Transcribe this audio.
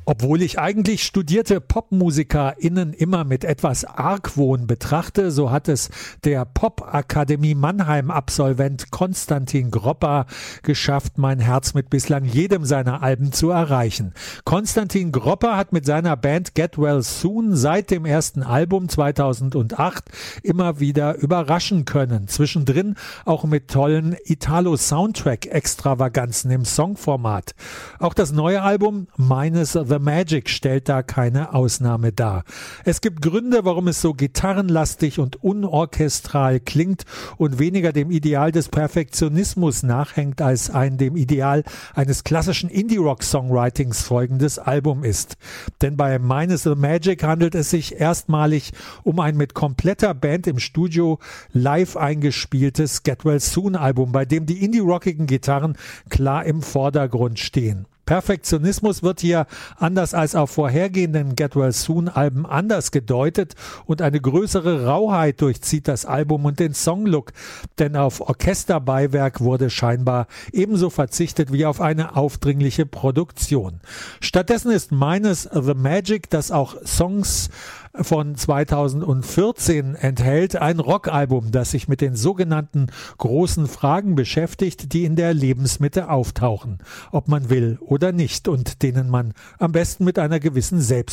Obwohl ich eigentlich studierte PopmusikerInnen immer mit etwas Argwohn betrachte, so hat es der Popakademie Mannheim-Absolvent Konstantin Gropper geschafft, mein Herz mit bislang jedem seiner Alben zu erreichen. Konstantin Gropper hat mit seiner Band Get Well Soon seit dem ersten Album 2008 immer wieder überraschen können. Zwischendrin auch mit tollen Italo-Soundtrack-Extravaganzen im Songformat. Auch das neue Album Minus The Magic stellt da keine Ausnahme dar. Es gibt Gründe, warum es so gitarrenlastig und unorchestral klingt und weniger dem Ideal des Perfektionismus nachhängt, als ein dem Ideal eines klassischen Indie-Rock-Songwritings folgendes Album ist. Denn bei Minus the Magic handelt es sich erstmalig um ein mit kompletter Band im Studio live eingespieltes Get Well Soon Album, bei dem die indie-rockigen Gitarren klar im Vordergrund stehen. Perfektionismus wird hier, anders als auf vorhergehenden Get Well Soon Alben, anders gedeutet und eine größere Rauheit durchzieht das Album und den Songlook, denn auf Orchesterbeiwerk wurde scheinbar ebenso verzichtet wie auf eine aufdringliche Produktion. Stattdessen ist Minus the Magic, das auch Songs von 2014 enthält, ein Rockalbum, das sich mit den sogenannten großen Fragen beschäftigt, die in der Lebensmitte auftauchen, ob man will oder nicht, und denen man am besten mit einer gewissen